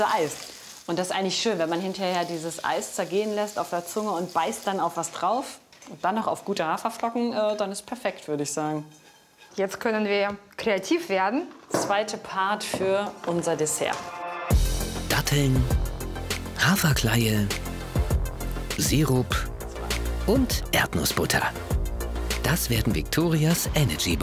Eis. Und das ist eigentlich schön, wenn man hinterher dieses Eis zergehen lässt auf der Zunge und beißt dann auf was drauf und dann noch auf gute Haferflocken, dann ist perfekt, würde ich sagen. Jetzt können wir kreativ werden. Zweite Part für unser Dessert. Datteln, Haferkleie, Sirup und Erdnussbutter. Das werden Victorias Energy